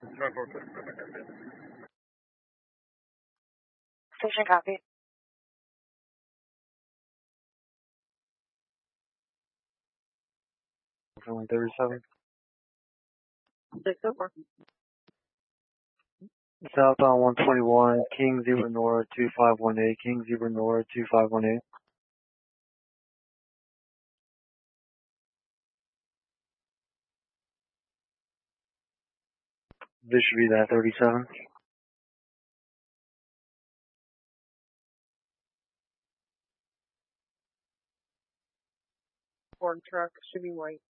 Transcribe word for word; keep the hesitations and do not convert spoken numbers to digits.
Station copy. Only thirty-seven. six oh four. Southbound one twenty-one, King Zebra North two five one eight, King Zebra North two five one eight. This should be that thirty-seven. Ford truck should be white.